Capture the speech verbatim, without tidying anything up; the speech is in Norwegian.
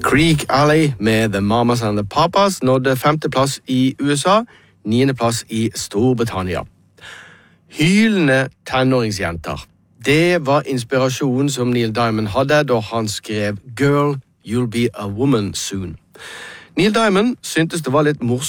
Creek Alley med The Mamas and the Papas nådde femteplass i U S A, niendeplass i Storbritannia. Hylende tenåringsjenter. Det var inspirasjonen som Neil Diamond hadde da han skrev Girl, You'll Be a Woman Soon. Neil Diamond syntes det var litt morsomt